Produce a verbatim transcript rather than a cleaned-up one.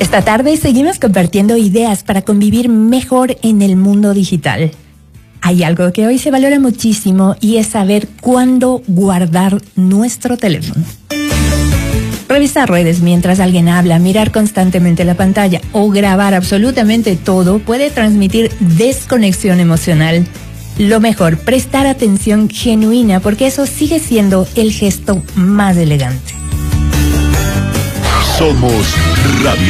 Esta tarde seguimos compartiendo ideas para convivir mejor en el mundo digital. Hay algo que hoy se valora muchísimo y es saber cuándo guardar nuestro teléfono. Revisar redes mientras alguien habla, mirar constantemente la pantalla o grabar absolutamente todo puede transmitir desconexión emocional. Lo mejor, prestar atención genuina, porque eso sigue siendo el gesto más elegante. Somos Radio